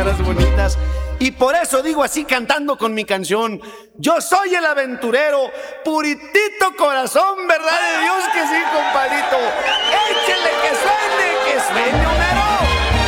caras bonitas. Y por eso digo así cantando con mi canción: yo soy el aventurero, puritito corazón, verdad de Dios que sí, compadrito.